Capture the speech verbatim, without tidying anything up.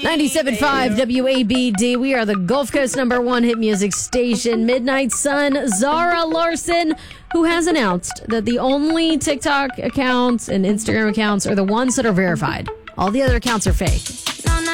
ninety-seven point five W A B D. We are the Gulf Coast number one hit music station. Midnight Sun, Zara Larson, who has announced that the only TikTok accounts and Instagram accounts are the ones that are verified. All the other accounts are fake.